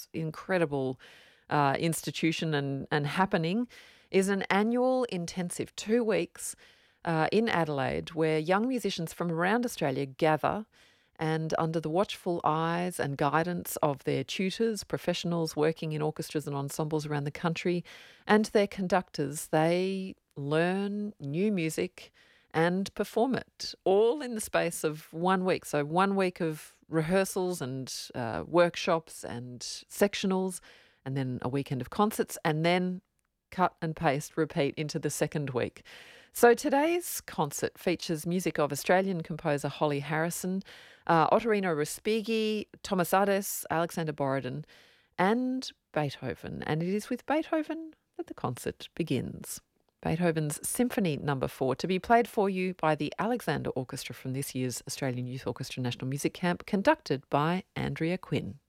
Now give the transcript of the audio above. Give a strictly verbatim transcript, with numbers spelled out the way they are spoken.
this incredible uh, institution and, and happening is an annual intensive two weeks uh, in Adelaide where young musicians from around Australia gather and under the watchful eyes and guidance of their tutors, professionals working in orchestras and ensembles around the country, and their conductors, they learn new music and perform it all in the space of one week. So one week of rehearsals and uh, workshops and sectionals, and then a weekend of concerts, and then cut and paste, repeat into the second week. So today's concert features music of Australian composer Holly Harrison, uh, Ottorino Respighi, Thomas Adès, Alexander Borodin, and Beethoven. And it is with Beethoven that the concert begins. Beethoven's Symphony Number Four, to be played for you by the Alexander Orchestra from this year's Australian Youth Orchestra National Music Camp, conducted by Andrea Quinn.